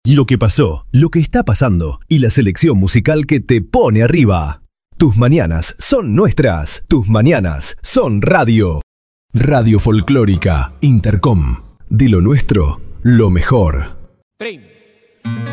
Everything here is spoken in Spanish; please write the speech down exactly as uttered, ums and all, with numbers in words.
Lo que pasó, lo que está pasando y la selección musical que te pone arriba. Tus mañanas son nuestras. Tus mañanas son radio. Radio Folclórica Intercom. De lo nuestro, lo mejor. Prim.